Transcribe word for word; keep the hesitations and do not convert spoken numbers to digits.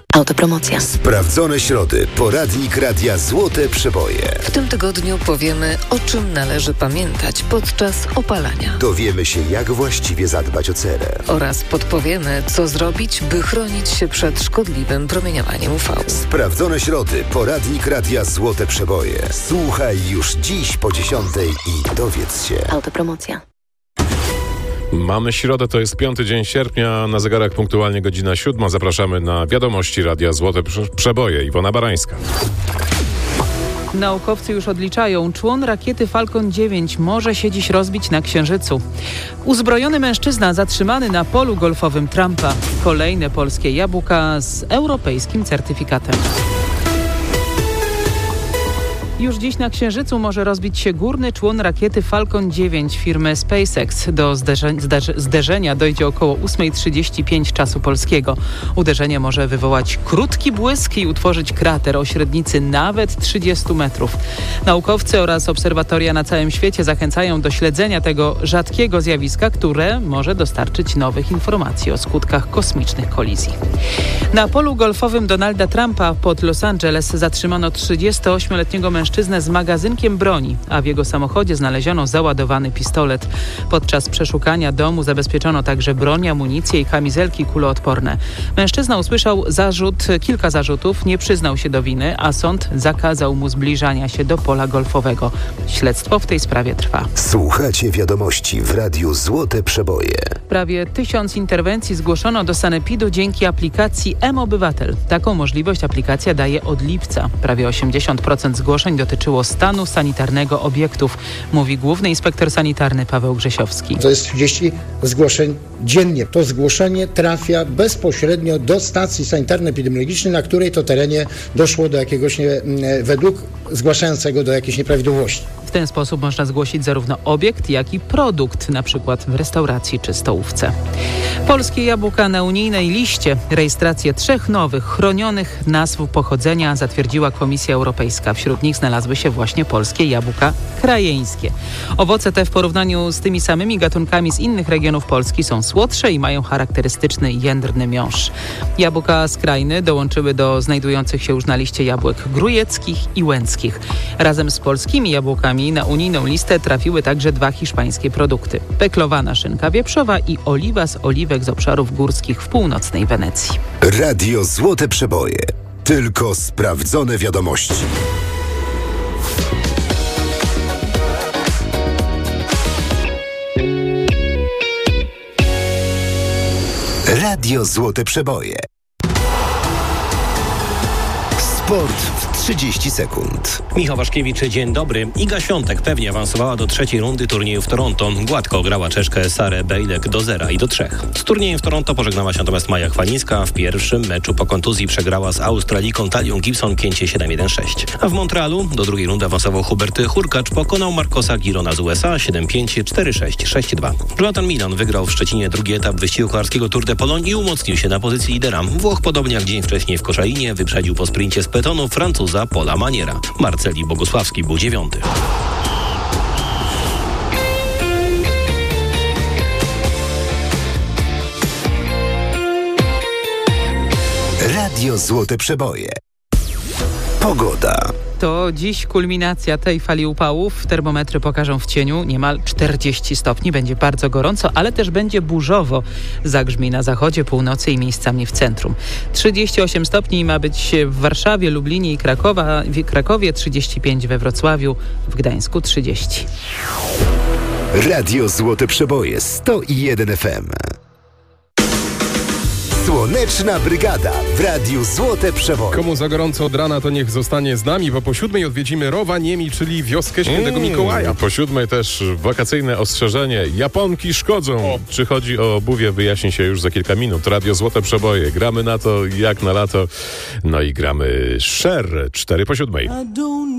Autopromocja. Sprawdzone środy. Poradnik Radia Złote Przeboje. W tym tygodniu powiemy, o czym należy pamiętać podczas opalania. Dowiemy się, jak właściwie zadbać o cerę. Oraz podpowiemy, co zrobić, by chronić się przed szkodliwym promieniowaniem U V. Sprawdzone środy. Poradnik Radia Złote Przeboje. Słuchaj już dziś po dziesiątej i dowiedz się. Autopromocja. Mamy środę, to jest piąty dzień sierpnia, na zegarach punktualnie godzina siódma. Zapraszamy na wiadomości Radia Złote Przeboje. Iwona Barańska. Naukowcy już odliczają. Człon rakiety Falcon dziewięć może się dziś rozbić na Księżycu. Uzbrojony mężczyzna zatrzymany na polu golfowym Trumpa. Kolejne polskie jabłka z europejskim certyfikatem. Już dziś na Księżycu może rozbić się górny człon rakiety Falcon dziewięć firmy SpaceX. Do zderze- zderze- zderzenia dojdzie około ósma trzydzieści pięć czasu polskiego. Uderzenie może wywołać krótki błysk i utworzyć krater o średnicy nawet trzydzieści metrów. Naukowcy oraz obserwatoria na całym świecie zachęcają do śledzenia tego rzadkiego zjawiska, które może dostarczyć nowych informacji o skutkach kosmicznych kolizji. Na polu golfowym Donalda Trumpa pod Los Angeles zatrzymano trzydziestoośmioletniego mężczyznę z magazynkiem broni, a w jego samochodzie znaleziono załadowany pistolet. Podczas przeszukania domu zabezpieczono także broń, amunicję i kamizelki kuloodporne. Mężczyzna usłyszał zarzut, kilka zarzutów, nie przyznał się do winy, a sąd zakazał mu zbliżania się do pola golfowego. Śledztwo w tej sprawie trwa. Słuchacie wiadomości w Radiu Złote Przeboje. Prawie tysiąc interwencji zgłoszono do sanepidu dzięki aplikacji M-Obywatel. Taką możliwość aplikacja daje od lipca. Prawie osiemdziesiąt procent zgłoszeń dotyczyło stanu sanitarnego obiektów, mówi główny inspektor sanitarny Paweł Grzesiowski. To jest trzydzieści zgłoszeń dziennie. To zgłoszenie trafia bezpośrednio do stacji sanitarno-epidemiologicznej, na której to terenie doszło do jakiegoś, według zgłaszającego, do jakiejś nieprawidłowości. W ten sposób można zgłosić zarówno obiekt, jak i produkt, na przykład w restauracji czy stołówce. Polskie jabłka na unijnej liście. Rejestrację trzech nowych, chronionych nazw pochodzenia zatwierdziła Komisja Europejska. Wśród nich znalazły się właśnie polskie jabłka krajeńskie. Owoce te w porównaniu z tymi samymi gatunkami z innych regionów Polski są słodsze i mają charakterystyczny jędrny miąższ. Jabłka z Krajny dołączyły do znajdujących się już na liście jabłek grujeckich i łęckich. Razem z polskimi jabłkami na unijną listę trafiły także dwa hiszpańskie produkty. Peklowana szynka wieprzowa i oliwa z oliwek z obszarów górskich w północnej Wenecji. Radio Złote Przeboje. Tylko sprawdzone wiadomości. Radio Złote Przeboje. Sport w trzydzieści sekund. Michał Waszkiewicz, dzień dobry. Iga Świątek pewnie awansowała do trzeciej rundy turnieju w Toronto. Gładko grała Czeszkę Sarę Bejlek do zera i do trzech. Z turniejem w Toronto pożegnała się natomiast Maja Chwalińska. W pierwszym meczu po kontuzji przegrała z Australiką Talią Gibson pięć siedem jeden sześć. A w Montrealu do drugiej rundy awansował Hubert Hurkacz. Pokonał Marcosa Girona z U S A siedem pięć, cztery sześć, sześć dwa. Jonathan Milan wygrał w Szczecinie drugi etap wyścigu kolarskiego Tour de Pologne i umocnił się na pozycji lidera. Włoch, podobnie jak dzień wcześniej w Koszalinie, wyprzedził po sprincie z pelotonu Francuza Paula Maniera. Marceli Bogusławski był dziewiąty. Radio Złote Przeboje. Pogoda. To dziś kulminacja tej fali upałów. Termometry pokażą w cieniu niemal czterdzieści stopni. Będzie bardzo gorąco, ale też będzie burzowo. Zagrzmi na zachodzie, północy i miejscami w centrum. trzydzieści osiem stopni ma być w Warszawie, Lublinie i Krakowa, w Krakowie, trzydzieści pięć we Wrocławiu, w Gdańsku trzydzieści. Radio Złote Przeboje sto jeden F M. Słoneczna Brygada w Radiu Złote Przeboje. Komu za gorąco od rana, to niech zostanie z nami, bo po siódmej odwiedzimy Rowaniemi, czyli wioskę Świętego mm, Mikołaja. Po siódmej też wakacyjne ostrzeżenie. Japonki szkodzą. O. Czy chodzi o obuwie, wyjaśni się już za kilka minut. Radio Złote Przeboje. Gramy na to jak na lato. No i gramy Cher. Cztery po siódmej.